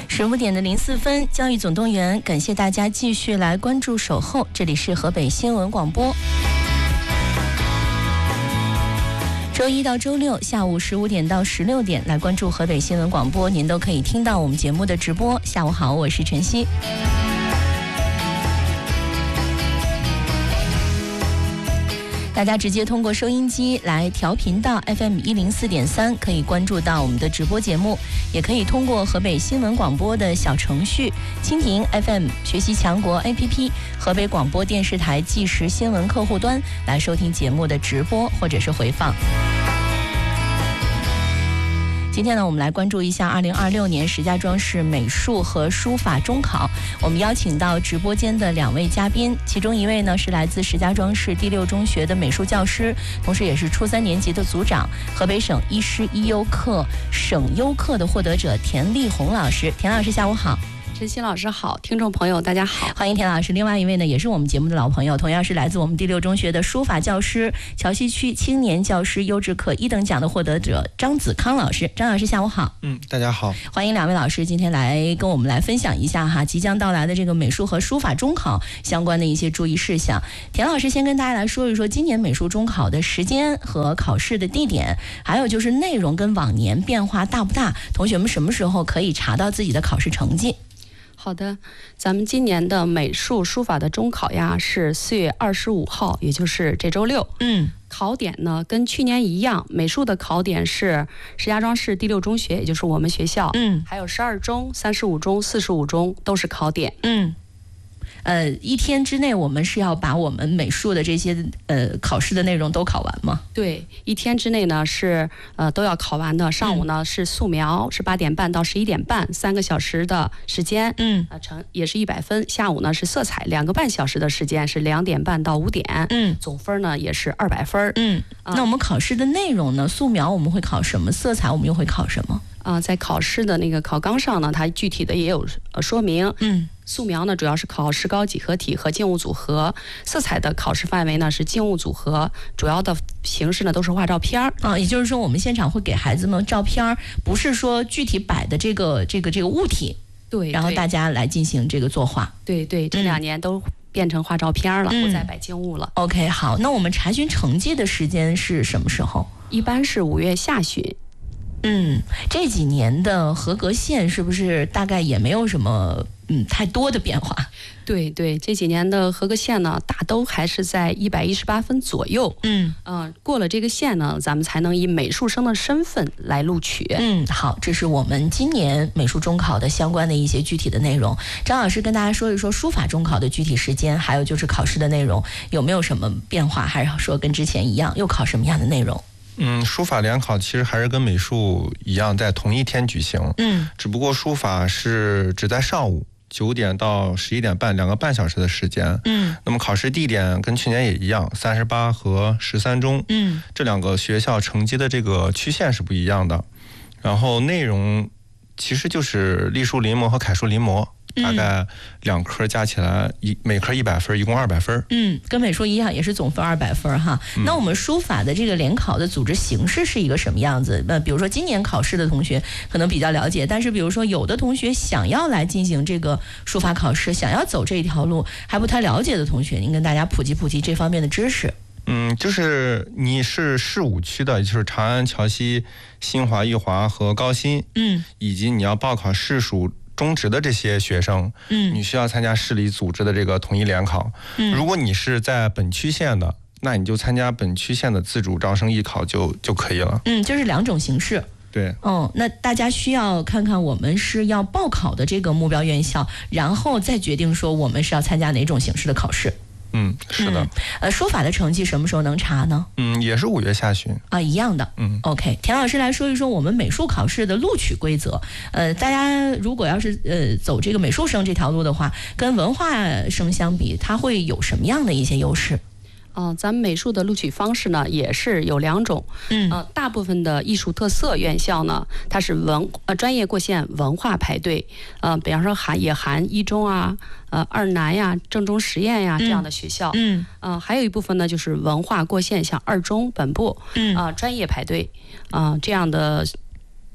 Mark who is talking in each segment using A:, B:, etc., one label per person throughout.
A: 15:04，教育总动员，感谢大家继续来关注守候，这里是河北新闻广播。周一到周六下午15点到16点来关注河北新闻广播，您都可以听到我们节目的直播。下午好，我是晨曦。大家直接通过收音机来调频到 FM104.3，可以关注到我们的直播节目，也可以通过河北新闻广播的小程序、蜻蜓 FM、学习强国 APP、河北广播电视台即时新闻客户端来收听节目的直播或者是回放。今天呢，我们来关注一下2026年石家庄市美术和书法中考。我们邀请到直播间的2位嘉宾，其中一位呢是来自石家庄市第6中学的美术教师，同时也是初3年级的组长，河北省一师一优课省优课的获得者田丽红老师。田老师，下午好。
B: 晨曦老师好，听众朋友大家好，
A: 欢迎田老师。另外一位呢，也是我们节目的老朋友，同样是来自我们第6中学的书法教师，桥西区青年教师优质课1等奖的获得者张子康老师。张老师，下午好。
C: 大家好，
A: 欢迎2位老师今天来跟我们来分享一下哈，即将到来的这个美术和书法中考相关的一些注意事项。田老师先跟大家来说一说今年美术中考的时间和考试的地点，还有就是内容跟往年变化大不大？同学们什么时候可以查到自己的考试成绩？
B: 好的，咱们今年的美术书法的中考呀是4月25号，也就是这周六。考点呢跟去年一样，美术的考点是石家庄市第6中学，也就是我们学校。还有12中、35中、45中都是考点。
A: 一天之内我们是要把我们美术的这些考试的内容都考完吗？
B: 对，一天之内呢是都要考完的。上午呢是素描，是8点半到11点半，3个小时的时间，也是100分。下午呢是色彩，2个半小时的时间，是2点半到5点，总分呢也是200分。
A: 那我们考试的内容呢？素描我们会考什么？色彩我们又会考什么？
B: 在考试的那个考纲上呢，它具体的也有说明。素描呢主要是考石膏几何体和静物组合，色彩的考试范围呢是静物组合，主要的形式呢都是画照片
A: 也就是说我们现场会给孩子们照片，不是说具体摆的这个物体，
B: 对，
A: 然后大家来进行这个作画。
B: 对，这2年都变成画照片了，不再摆静物了。
A: OK， 好，那我们查询成绩的时间是什么时候？
B: 一般是5月下旬。
A: 这几年的合格线是不是大概也没有什么太多的变化？
B: 对，这几年的合格线呢，大都还是在118分左右。过了这个线呢，咱们才能以美术生的身份来录取。
A: 好，这是我们今年美术中考的相关的一些具体的内容。张老师跟大家说一说书法中考的具体时间，还有就是考试的内容有没有什么变化，还是说跟之前一样，又考什么样的内容？
C: 书法联考其实还是跟美术一样，在同一天举行。只不过书法是只在上午9点到11点半，2个半小时的时间。那么考试地点跟去年也一样，38和13中。这2个学校成绩的这个曲线是不一样的。然后内容其实就是隶书临摹和楷书临摹。大概2科加起来每科100分，一共200分。
A: 跟美术一样，也是总分200分哈。那我们书法的这个联考的组织形式是一个什么样子？比如说今年考试的同学可能比较了解，但是比如说有的同学想要来进行这个书法考试，想要走这一条路还不太了解的同学，您跟大家普及这方面的知识。
C: 就是你是市5区的，就是长安、桥西、新华、裕华和高新，以及你要报考市属中职的这些学生，你需要参加市里组织的这个统一联考。如果你是在本区县的，那你就参加本区县的自主招生艺考就可以了。
A: 就是2种形式。
C: 对，
A: 那大家需要看看我们是要报考的这个目标院校，然后再决定说我们是要参加哪种形式的考试。
C: 是的。
A: 书法的成绩什么时候能查呢？
C: 也是5月下旬
A: 一样的。OK， 田老师来说一说我们美术考试的录取规则。大家如果要是走这个美术生这条路的话，跟文化生相比，它会有什么样的一些优势？
B: 咱们美术的录取方式呢也是有2种。大部分的艺术特色院校呢，它是专业过线文化排队。比方说也含一中啊、二南呀、正中实验呀这样的学校。还有一部分呢就是文化过线，像2中本部专业排队这样的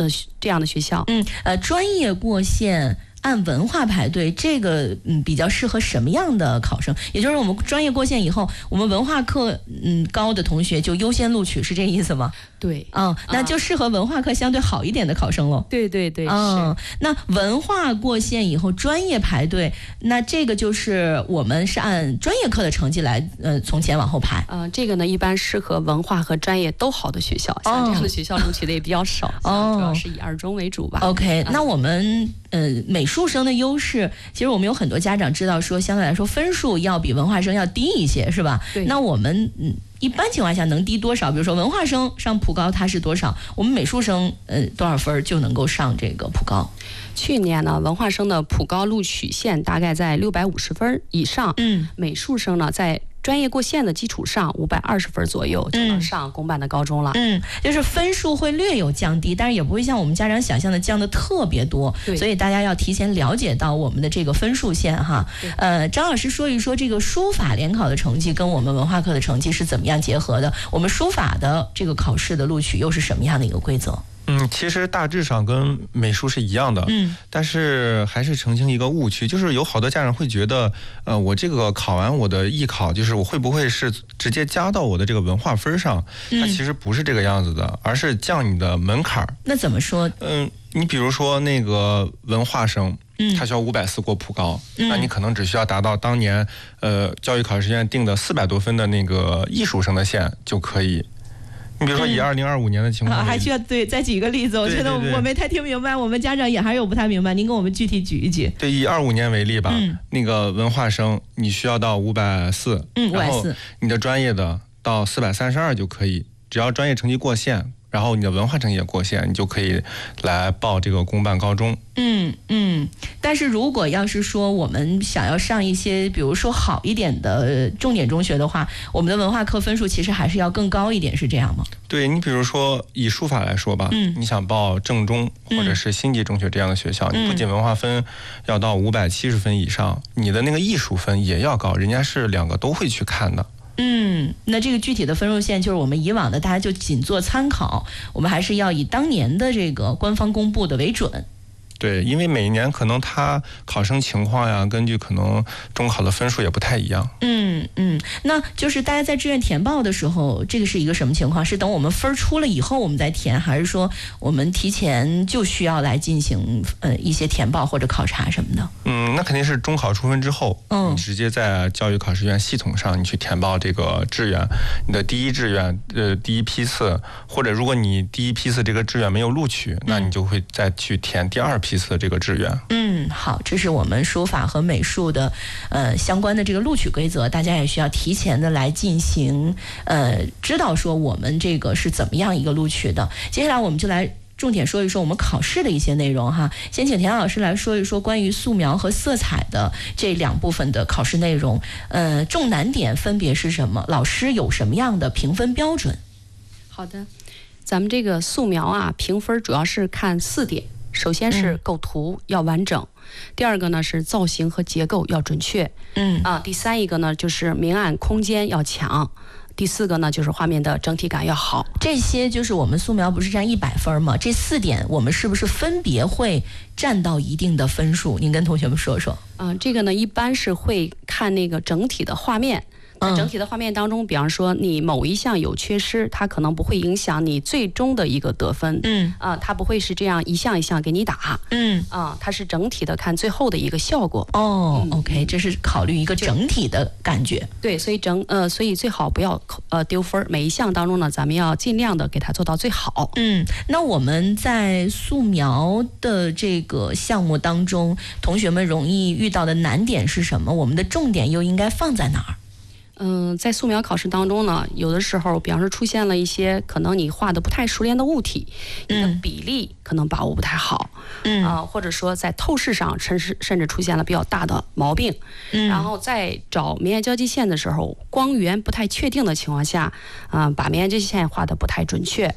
B: 这样的学校。
A: 专业过线按文化排队，这个比较适合什么样的考生？也就是我们专业过线以后，我们文化课高的同学就优先录取，是这个意思吗？
B: 对，
A: 那就适合文化课相对好一点的考生喽。
B: 对对对，是。
A: 那文化过线以后，专业排队，那这个就是我们是按专业课的成绩来从前往后排。
B: 这个呢一般适合文化和专业都好的学校，像这样的学校录取的也比较少，主要是以二中为主吧。
A: OK，那我们美术生的优势，其实我们有很多家长知道说，相对来说分数要比文化生要低一些，是吧？
B: 对。
A: 那我们一般情况下能低多少？比如说文化生上普高它是多少？我们美术生多少分就能够上这个普高？
B: 去年呢，文化生的普高录取线大概在650分以上，美术生呢在专业过线的基础上520分左右就能上公办的高中了。
A: 就是分数会略有降低，但是也不会像我们家长想象的降得特别多，所以大家要提前了解到我们的这个分数线哈。张老师说一说这个书法联考的成绩跟我们文化课的成绩是怎么样结合的？我们书法的这个考试的录取又是什么样的一个规则？
C: 其实大致上跟美术是一样的，但是还是澄清一个误区，就是有好多家长会觉得，我这个考完我的艺考，就是我会不会是直接加到我的这个文化分上？它其实不是这个样子的，而是降你的门槛。
A: 那怎么说？
C: 你比如说那个文化生，他需要540过普高，那你可能只需要达到当年教育考试院定的400多分的那个艺术生的线就可以。你比如说以2025年的情况，
A: 还需要再举一个例子，我觉得我没太听明白，我们家长也还有不太明白，您跟我们具体举一举。
C: 对，以25年为例吧，那个文化生你需要到540，然后你的专业的到432就可以，只要专业成绩过线，然后你的文化成绩也过线，你就可以来报这个公办高中。
A: 但是如果要是说我们想要上一些比如说好一点的重点中学的话，我们的文化课分数其实还是要更高一点，是这样吗？
C: 对，你比如说以书法来说吧，你想报正中或者是星级中学这样的学校，你不仅文化分要到570分以上，你的那个艺术分也要高，人家是2个都会去看的。
A: 那这个具体的分数线就是我们以往的大家就仅做参考，我们还是要以当年的这个官方公布的为准。
C: 对，因为每一年可能他考生情况呀，根据可能中考的分数也不太一样。
A: 那就是大家在志愿填报的时候，这个是一个什么情况？是等我们分出了以后我们再填，还是说我们提前就需要来进行一些填报或者考察什么的？
C: 那肯定是中考出分之后，你直接在教育考试院系统上你去填报这个志愿，你的第一志愿第一批次，或者如果你第一批次这个志愿没有录取，那你就会再去填第2批次的这个志愿。
A: 好，这是我们书法和美术的相关的这个录取规则，大家也需要提前的来进行知道说我们这个是怎么样一个录取的。接下来我们就来重点说一说我们考试的一些内容哈。先请田老师来说一说关于素描和色彩的这2部分的考试内容，重难点分别是什么？老师有什么样的评分标准？
B: 好的，咱们这个素描啊，评分主要是看4点。首先是构图要完整，第2个呢是造型和结构要准确，第3一个呢就是明暗空间要强，第4个呢就是画面的整体感要好。
A: 这些就是我们素描不是占100分吗？这4点我们是不是分别会占到一定的分数？您跟同学们说说。
B: 这个呢一般是会看那个整体的画面。整体的画面当中，比方说你某一项有缺失，它可能不会影响你最终的一个得分。它不会是这样一项一项给你打。它是整体的看最后的一个效果。
A: OK， 这是考虑一个整体的感觉。
B: 对，所以最好不要丢分。每一项当中呢，咱们要尽量的给它做到最好。
A: 那我们在素描的这个项目当中，同学们容易遇到的难点是什么？我们的重点又应该放在哪儿？
B: 在素描考试当中呢，有的时候比方说出现了一些可能你画的不太熟练的物体，你的比例可能把握不太好，或者说在透视上甚至出现了比较大的毛病，然后在找明暗交际线的时候，光源不太确定的情况下，把明暗交际线画的不太准确。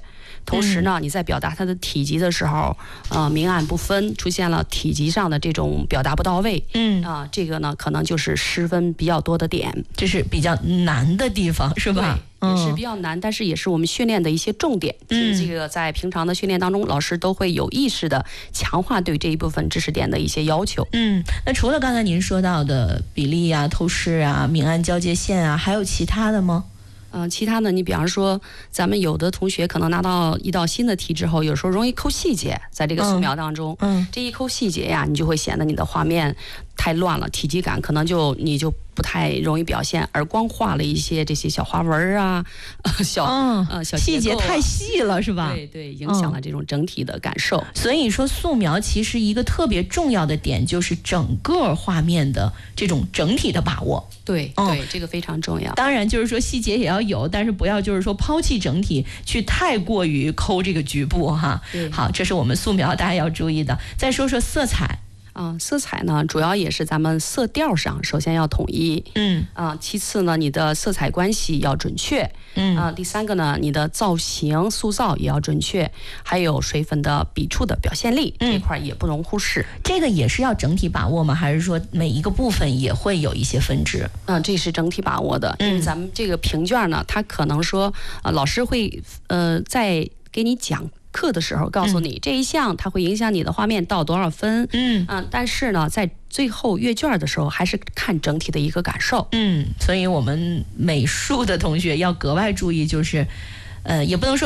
B: 同时呢，你在表达它的体积的时候，明暗不分，出现了体积上的这种表达不到位，这个呢可能就是失分比较多的点，
A: 这是比较难的地方，是吧？
B: 也是比较难，但是也是我们训练的一些重点。这个在平常的训练当中，老师都会有意识的强化对这一部分知识点的一些要求。
A: 那除了刚才您说到的比例啊、透视啊、明暗交界线啊，还有其他的吗？
B: 其他的，你比方说，咱们有的同学可能拿到一道新的题之后，有时候容易抠细节，在这个素描当中，这一抠细节呀，你就会显得你的画面太乱了，体积感可能你就不太容易表现，而光画了一些这些小花纹啊，小
A: 细节太细了，是吧？
B: 对，影响了这种整体的感受。
A: 所以说，素描其实一个特别重要的点就是整个画面的这种整体的把握。
B: 对，这个非常重要。
A: 当然，就是说细节也要有，但是不要就是说抛弃整体，去太过于抠这个局部哈。好，这是我们素描大家要注意的。再说说色彩。
B: 色彩呢，主要也是咱们色调上，首先要统一。其次呢，你的色彩关系要准确。第三个呢，你的造型塑造也要准确，还有水粉的笔触的表现力，这块也不容忽视。
A: 这个也是要整体把握吗？还是说每一个部分也会有一些分支？
B: 这是整体把握的。因为咱们这个评卷呢，它可能说，老师会在给你讲课的时候告诉你，这一项它会影响你的画面到多少分。但是呢，在最后阅卷的时候，还是看整体的一个感受。
A: 所以我们美术的同学要格外注意，就是也不能说